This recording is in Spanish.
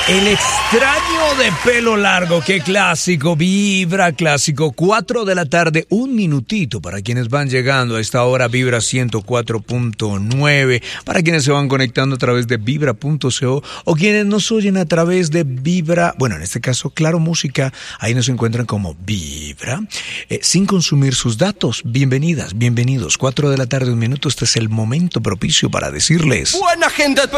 El extraño de pelo largo, qué clásico, Vibra clásico, 4 de la tarde, un minutito para quienes van llegando a esta hora, Vibra 104.9, para quienes se van conectando a través de vibra.co o quienes nos oyen a través de Vibra, bueno, en este caso, Claro Música, ahí nos encuentran como Vibra, sin consumir sus datos. Bienvenidas, bienvenidos, 4 de la tarde, un minuto, este es el momento propicio para decirles... Buena gente,